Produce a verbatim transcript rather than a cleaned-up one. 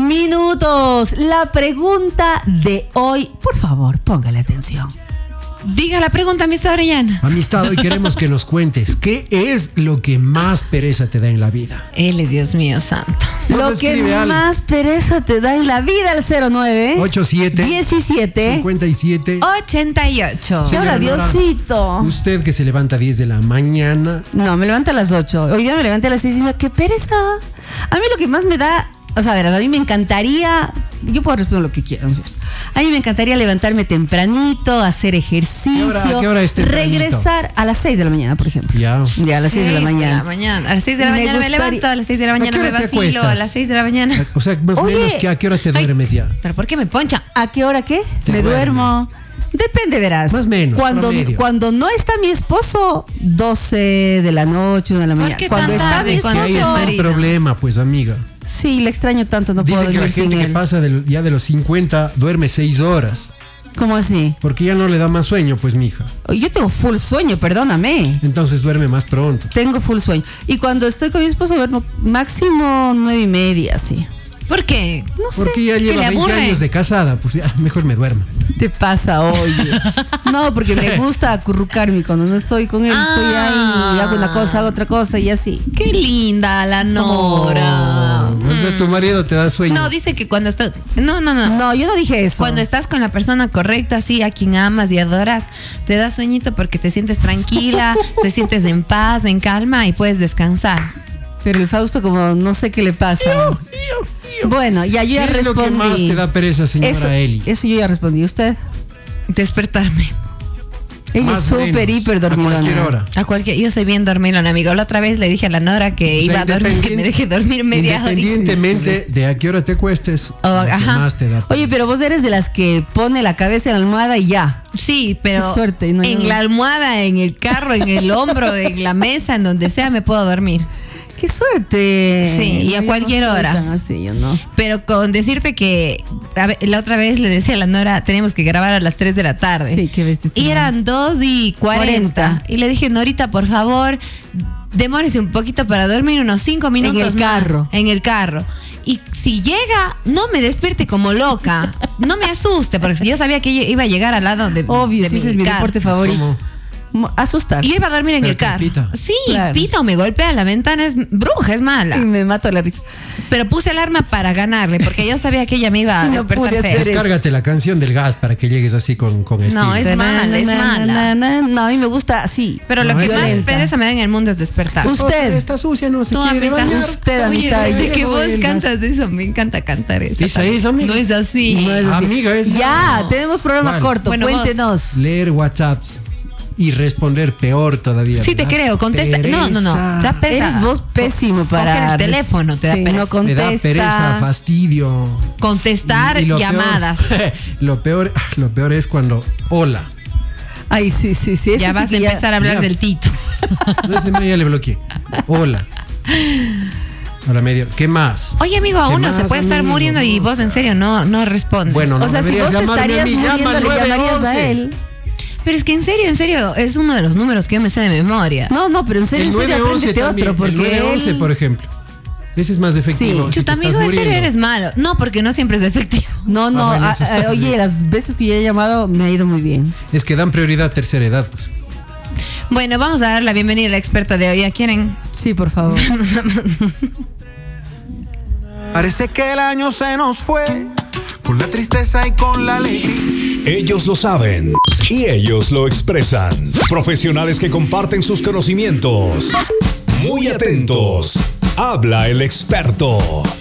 minutos. La pregunta de hoy, por favor, póngale atención. Diga la pregunta, amistad Orellana. Amistad, hoy queremos que nos cuentes qué es lo que más pereza te da en la vida. L, Dios mío santo. Lo que más pereza te da en la vida, el cero nueve ocho siete diecisiete cincuenta y siete ochenta y ocho. Y ahora, Diosito. Usted que se levanta a diez de la mañana. No, me levanto a las ocho. Hoy día me levanté a las seis y me... ¡Qué pereza! A mí lo que más me da... O sea, verás, a mí me encantaría... Yo puedo responder lo que quiera, ¿no es cierto? A mí me encantaría levantarme tempranito, hacer ejercicio. ¿Qué hora, qué hora es tempranito? Regresar a las seis de la mañana, por ejemplo. Ya. Ya, a las seis de la mañana. la mañana. A las seis de la Me mañana me gustaría- levanto, a las seis de la mañana qué me hora te vacilo, acuestas? a las seis de la mañana. O sea, más o Oye. menos que a qué hora te Ay, duermes ya. ¿Pero por qué me poncha? ¿A qué hora qué? Te me duermes. duermo. Depende, verás. Más o menos, Cuando, promedio. cuando no está mi esposo, doce de la noche, una de la ¿Por mañana. qué Cuando tan está tarde? mi Que Cuando ahí se está esposo. el marido. problema, pues, amiga. Sí, le extraño tanto, no puedo Dicen que la dormir sin gente que él. pasa del- ya de los cincuenta duerme seis horas. ¿Cómo así? Porque ya no le da más sueño, pues, mija. Yo tengo full sueño, perdóname. Entonces duerme más pronto. Tengo full sueño. Y cuando estoy con mi esposo duermo máximo nueve y media, sí. ¿Por qué? No sé. Porque ya ¿que lleva le veinte aburre? años de casada, pues ya, mejor me duermo. Te pasa, oye. No, porque me gusta acurrucarme cuando no estoy con él. Estoy ahí, hago una cosa, hago otra cosa y así. Qué linda la Nora. Oh, o sea, tu marido te da sueño. No, dice que cuando estás... No, no, no. No, yo no dije eso. Cuando estás con la persona correcta, así, a quien amas y adoras, te da sueñito porque te sientes tranquila, te sientes en paz, en calma y puedes descansar. Pero el Fausto como no sé qué le pasa. Bueno, ya yo ya ¿Qué es lo respondí. que más te da pereza, señora eso, Eli? eso yo ya respondí. ¿Usted? Despertarme. Ella Más es súper, menos, hiper a dormilona. cualquier hora. A cualquier, yo soy bien dormilona, amigo. La otra vez le dije a la Nora que O sea, iba a dormir, que me deje dormir media hora. Independientemente de a qué hora te acuestes, Oh, lo que ajá. más te da. Oye, pero vos eres de las que pone la cabeza en la almohada y ya. Sí, pero Qué suerte, no, en yo- la almohada, en el carro, en el hombro, en la mesa, en donde sea, me puedo dormir. ¡Qué suerte! Sí, y a yo cualquier no soy hora. tan así, yo no. Pero con decirte que a ver, la otra vez le decía a la Nora, teníamos que grabar a las tres de la tarde. Sí, qué bestia. Y eran dos y cuarenta. cuarenta. Y le dije, Norita, por favor, demórese un poquito para dormir unos cinco minutos el más carro. en el carro. Y si llega, no me despierte como loca. No me asuste, porque yo sabía que ella iba a llegar al lado de Obvio, de sí, ese es mi carro. deporte favorito. ¿Cómo? Mo- Asustar. Y yo iba a dormir en Pero el que carro. pita. Sí, Claro. pita o me golpea la ventana, es bruja, es mala. Y me mato la risa. Pero puse alarma para ganarle, porque yo sabía que ella me iba a Y no despertar pude feo. hacer eso. Descárgate la canción del gas para que llegues así con, con estilo. es mala, es Na, na, mala. na, na, na. No, a mí me gusta así. Pero lo No, que es más violenta. pereza me da en el mundo es despertar. Usted. O sea, está sucia, no se Tú, quiere amistad. bañar. Usted, Oye, amistad. desde que Llega vos el gas. cantas eso, me encanta cantar eso. Esa es, amiga. No es así. No es así. Amiga, es- Ya, No. tenemos programa ¿Cuál? corto. Bueno, vos. Cuéntenos. Leer WhatsApps y responder peor todavía. Sí, te Da creo, contesta. No, no, no. pereza. Da pereza. Eres vos pésimo para. Coger el teléfono, te da Sí, pereza. no Me contesta. da pereza, fastidio. Contestar Y- y lo llamadas. Peor, lo, peor, lo peor es cuando hola. Ay, sí, sí, sí. eso Ya sí vas a que empezar a hablar ya. del Tito. Entonces ya le bloqueé. Hola. A la media. ¿Qué más? Oye, amigo, a ¿Qué uno más, se puede estar amigo? muriendo y vos en serio no, no respondes. Bueno, no O sea, si deberías vos te llamarme a estarías mí, llama muriendo, al le nueve llamarías a once. él. Pero es que en serio, en serio, es uno de los números que yo me sé de memoria. No, no, pero en serio, El en serio, nueve once apréndete también. otro. Porque el nueve once, él... por ejemplo. Ese es más efectivo. Sí. si Chuta, te estás amigo, en serio muriendo. eres malo. No, porque no siempre es efectivo. No, no, Ah, bueno, ah, eso ah, sí. oye, las veces que yo he llamado me ha ido muy bien. Es que dan prioridad a tercera edad, pues. Bueno, vamos a dar la bienvenida a la experta de hoy. ¿A quieren? Sí, por favor. Parece que el año se nos fue, con la tristeza y con la alegría. Ellos lo saben y ellos lo expresan. Profesionales que comparten sus conocimientos. Muy atentos. Habla el experto.